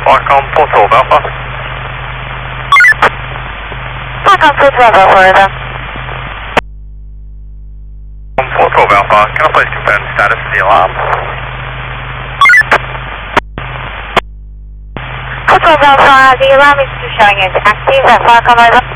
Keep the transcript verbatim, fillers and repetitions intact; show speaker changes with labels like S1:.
S1: Falcon på twelve Alpha.
S2: Falcon two twelve Alpha, over.
S1: four twelve Alpha, can I please confirm status of the alarm?
S2: four twelve Alpha, the alarm is still showing as active at Falcon, over.